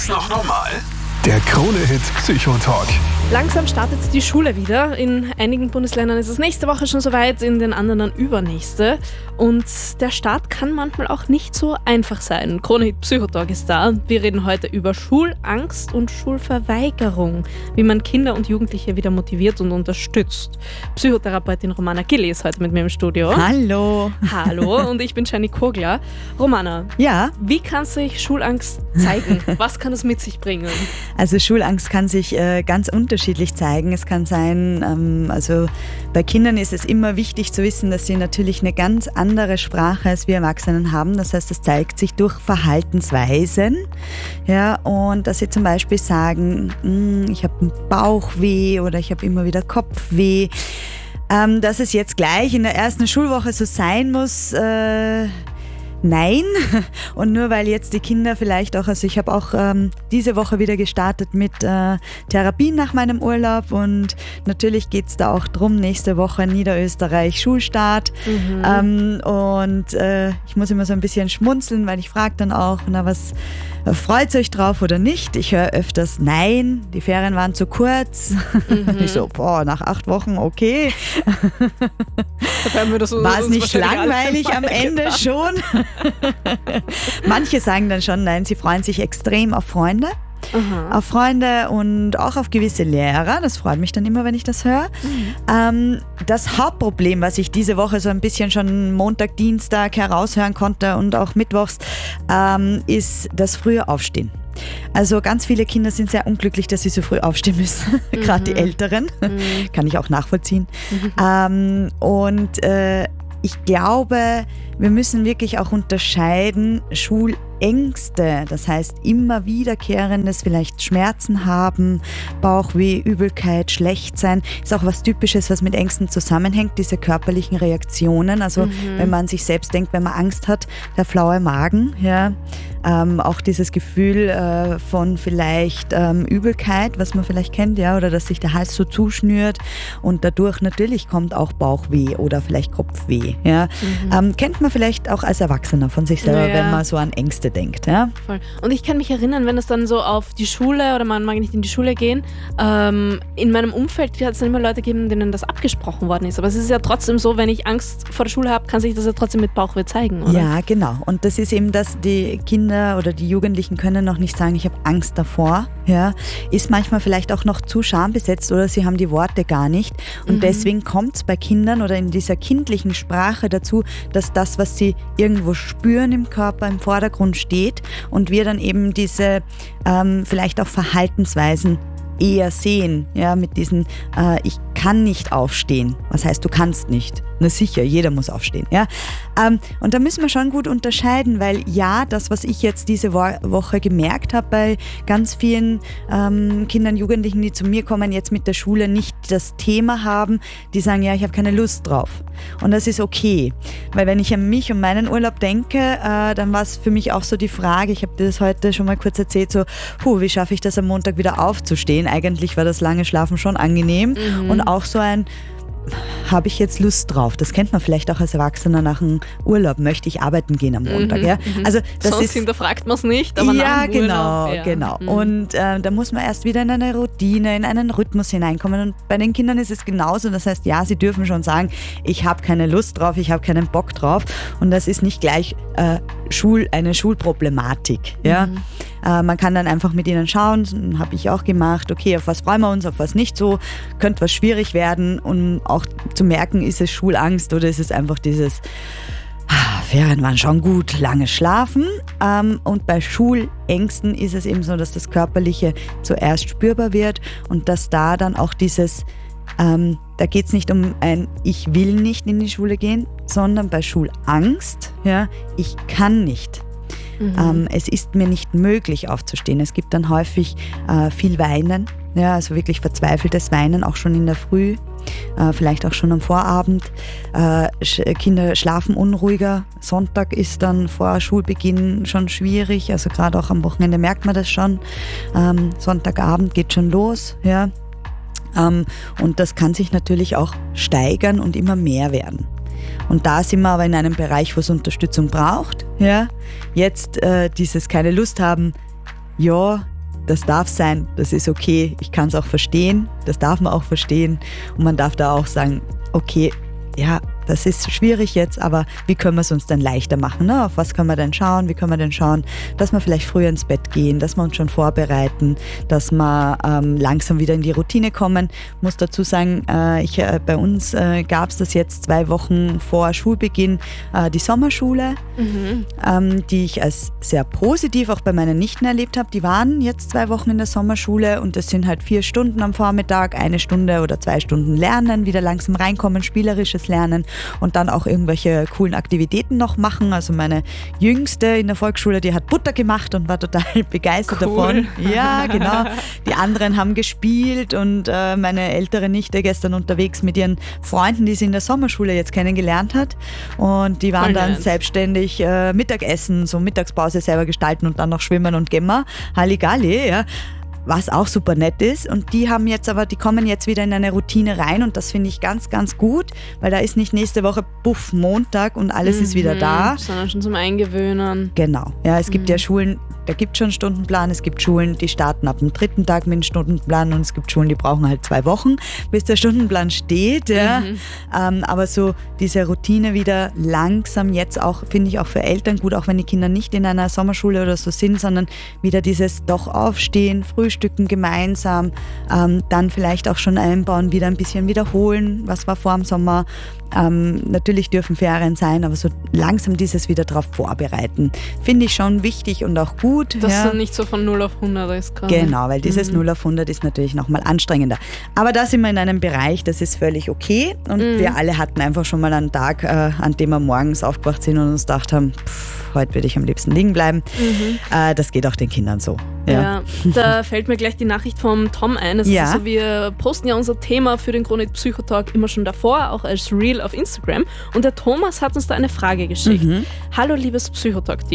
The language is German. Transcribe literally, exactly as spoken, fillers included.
das noch normal? Der Krone-Hit Psychotalk. Langsam startet die Schule wieder. In einigen Bundesländern ist es nächste Woche schon soweit, in den anderen dann übernächste. Und der Start kann manchmal auch nicht so einfach sein. Krone-Hit Psychotalk ist da. Wir reden heute über Schulangst und Schulverweigerung, wie man Kinder und Jugendliche wieder motiviert und unterstützt. Psychotherapeutin Romana Gilli ist heute mit mir im Studio. Hallo. Hallo, und ich bin Jenny Kogler. Romana, ja? Wie kann sich Schulangst zeigen? Was kann es mit sich bringen? Also Schulangst kann sich äh, ganz unterschiedlich zeigen. Es kann sein, ähm, also bei Kindern ist es immer wichtig zu wissen, dass sie natürlich eine ganz andere Sprache als wir Erwachsenen haben. Das heißt, es zeigt sich durch Verhaltensweisen. Ja, und dass sie zum Beispiel sagen, ich habe einen Bauchweh oder ich habe immer wieder Kopfweh. Ähm, dass es jetzt gleich in der ersten Schulwoche so sein muss, äh, Nein, und nur weil jetzt die Kinder vielleicht auch, also ich habe auch ähm, diese Woche wieder gestartet mit äh, Therapien nach meinem Urlaub und natürlich geht es da auch drum, nächste Woche Niederösterreich Schulstart mhm. ähm, und äh, ich muss immer so ein bisschen schmunzeln, weil ich frage dann auch, na was, freut euch drauf oder nicht? Ich höre öfters Nein, die Ferien waren zu kurz. Mhm. Ich so, boah, nach acht Wochen, okay. War es nicht langweilig am Ende gedacht. Schon? Manche sagen dann schon, nein, sie freuen sich extrem auf Freunde. Aha. Auf Freunde und auch auf gewisse Lehrer. Das freut mich dann immer, wenn ich das höre. Mhm. Ähm, das Hauptproblem, was ich diese Woche so ein bisschen schon Montag, Dienstag heraushören konnte und auch mittwochs, ähm, ist das frühe Aufstehen. Also ganz viele Kinder sind sehr unglücklich, dass sie so früh aufstehen müssen, mhm. gerade die Älteren. Mhm. Kann ich auch nachvollziehen. Mhm. Ähm, und äh, ich glaube, wir müssen wirklich auch unterscheiden, Schulängste, das heißt immer wiederkehrendes, vielleicht Schmerzen haben, Bauchweh, Übelkeit, schlecht sein, ist auch was Typisches, was mit Ängsten zusammenhängt, diese körperlichen Reaktionen, also mhm. wenn man sich selbst denkt, wenn man Angst hat, der flaue Magen, ja, ähm, auch dieses Gefühl äh, von vielleicht ähm, Übelkeit, was man vielleicht kennt, ja, oder dass sich der Hals so zuschnürt und dadurch natürlich kommt auch Bauchweh oder vielleicht Kopfweh, ja, mhm. ähm, kennt man vielleicht auch als Erwachsener von sich selber, ja. wenn man so an Ängste denkt. Ja? Voll. Und ich kann mich erinnern, wenn es dann so auf die Schule oder man mag nicht in die Schule gehen, ähm, in meinem Umfeld hat es dann immer Leute gegeben, denen das abgesprochen worden ist. Aber es ist ja trotzdem so, wenn ich Angst vor der Schule habe, kann sich das ja trotzdem mit Bauchweh zeigen, oder? Ja, genau. Und das ist eben, dass die Kinder oder die Jugendlichen können noch nicht sagen, ich habe Angst davor. Ja? Ist manchmal vielleicht auch noch zu schambesetzt oder sie haben die Worte gar nicht. Und mhm. deswegen kommt es bei Kindern oder in dieser kindlichen Sprache dazu, dass das, was sie irgendwo spüren im Körper, im Vordergrund steht und wir dann eben diese ähm, vielleicht auch Verhaltensweisen eher sehen, ja, mit diesen äh, ich kann nicht aufstehen. Was heißt, du kannst nicht? Na sicher, jeder muss aufstehen. Ja? Ähm, und da müssen wir schon gut unterscheiden, weil ja, das, was ich jetzt diese Wo- Woche gemerkt habe bei ganz vielen ähm, Kindern, Jugendlichen, die zu mir kommen, jetzt mit der Schule nicht das Thema haben, die sagen, ja, ich habe keine Lust drauf. Und das ist okay, weil wenn ich an mich und meinen Urlaub denke, äh, dann war es für mich auch so die Frage, ich habe dir das heute schon mal kurz erzählt, so, puh, wie schaffe ich das am Montag wieder aufzustehen? Eigentlich war das lange Schlafen schon angenehm mhm. und auch so ein, habe ich jetzt Lust drauf? Das kennt man vielleicht auch als Erwachsener nach einem Urlaub. Möchte ich arbeiten gehen am Montag? Mhm, ja? Also das Sonst ist, hinterfragt man es nicht, aber ja, nach dem genau, Urlaub, ja. genau. Mhm. Und äh, da muss man erst wieder in eine Routine, in einen Rhythmus hineinkommen. Und bei den Kindern ist es genauso. Das heißt, ja, sie dürfen schon sagen, ich habe keine Lust drauf, ich habe keinen Bock drauf. Und das ist nicht gleich äh, Schul, eine Schulproblematik. Ja? Mhm. Äh, man kann dann einfach mit ihnen schauen, habe ich auch gemacht, okay, auf was freuen wir uns, auf was nicht so, könnte was schwierig werden, um auch zu merken, ist es Schulangst oder ist es einfach dieses, ah, Ferien waren schon gut, lange schlafen. Ähm, und bei Schulängsten ist es eben so, dass das Körperliche zuerst spürbar wird und dass da dann auch dieses, ähm, da geht es nicht um ein ich will nicht in die Schule gehen, sondern bei Schulangst, ja, ich kann nicht. Mhm. Ähm, es ist mir nicht möglich aufzustehen. Es gibt dann häufig äh, viel Weinen, ja, also wirklich verzweifeltes Weinen, auch schon in der Früh, äh, vielleicht auch schon am Vorabend. Äh, sch- Kinder schlafen unruhiger. Sonntag ist dann vor Schulbeginn schon schwierig, also gerade auch am Wochenende merkt man das schon. Ähm, Sonntagabend geht schon los, ja. Ähm, und das kann sich natürlich auch steigern und immer mehr werden. Und da sind wir aber in einem Bereich, wo es Unterstützung braucht. Ja? Jetzt äh, dieses keine Lust haben, ja, das darf sein, das ist okay, ich kann es auch verstehen, das darf man auch verstehen und man darf da auch sagen, okay, ja, das ist schwierig jetzt, aber wie können wir es uns dann leichter machen? Ne? Auf was können wir denn schauen? Wie können wir denn schauen, dass wir vielleicht früher ins Bett gehen, dass wir uns schon vorbereiten, dass wir ähm, langsam wieder in die Routine kommen. Ich muss dazu sagen, äh, ich, äh, bei uns äh, gab es das jetzt zwei Wochen vor Schulbeginn, äh, die Sommerschule, mhm. ähm, die ich als sehr positiv auch bei meinen Nichten erlebt habe. Die waren jetzt zwei Wochen in der Sommerschule und das sind halt vier Stunden am Vormittag, eine Stunde oder zwei Stunden Lernen, wieder langsam reinkommen, spielerisches Lernen. Und dann auch irgendwelche coolen Aktivitäten noch machen. Also meine Jüngste in der Volksschule, die hat Butter gemacht und war total begeistert cool. davon. Ja, genau. Die anderen haben gespielt und äh, meine ältere Nichte gestern unterwegs mit ihren Freunden, die sie in der Sommerschule jetzt kennengelernt hat. Und die waren dann selbstständig äh, Mittagessen, so Mittagspause selber gestalten und dann noch schwimmen und Gemma. Halligalli, ja. Was auch super nett ist. Und die haben jetzt aber, die kommen jetzt wieder in eine Routine rein und das finde ich ganz, ganz gut, weil da ist nicht nächste Woche Puff Montag und alles mhm, ist wieder da. Sondern schon zum Eingewöhnen. Genau. Ja, es gibt mhm. ja Schulen, da gibt es schon einen Stundenplan, es gibt Schulen, die starten ab dem dritten Tag mit einem Stundenplan und es gibt Schulen, die brauchen halt zwei Wochen, bis der Stundenplan steht. Ja. Mhm. Ähm, aber so diese Routine wieder langsam jetzt auch, finde ich auch für Eltern gut, auch wenn die Kinder nicht in einer Sommerschule oder so sind, sondern wieder dieses doch aufstehen, Frühstücken gemeinsam, ähm, dann vielleicht auch schon einbauen, wieder ein bisschen wiederholen, was war vor dem Sommer. Ähm, natürlich dürfen Ferien sein, aber so langsam dieses wieder darauf vorbereiten, finde ich schon wichtig und auch gut. Dass ja. dann nicht so von null auf hundert ist gerade. Genau, weil dieses mhm. null auf hundert ist natürlich nochmal anstrengender. Aber da sind wir in einem Bereich, das ist völlig okay und mhm. wir alle hatten einfach schon mal einen Tag, äh, an dem wir morgens aufgewacht sind und uns gedacht haben, pff, heute würde ich am liebsten liegen bleiben. Mhm. Äh, das geht auch den Kindern so. Ja. ja, da fällt mir gleich die Nachricht vom Tom ein. Es ja. ist so, wir posten ja unser Thema für den Krone Hit Psychotalk immer schon davor, auch als Reel auf Instagram. Und der Thomas hat uns da eine Frage geschickt. Mhm. Hallo liebes Psychotalk-Team.